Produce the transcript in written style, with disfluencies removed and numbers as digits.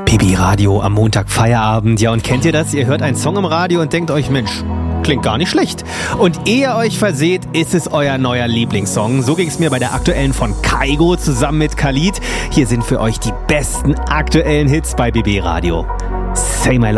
BB Radio am Montag Feierabend. Ja, und kennt ihr das? Ihr hört einen Song im Radio und denkt euch, Mensch, klingt gar nicht schlecht. Und ehe ihr euch verseht, ist es euer neuer Lieblingssong. So ging es mir bei der aktuellen von Kygo zusammen mit Khalid. Hier sind für euch die besten aktuellen Hits bei BB Radio. Say My Love.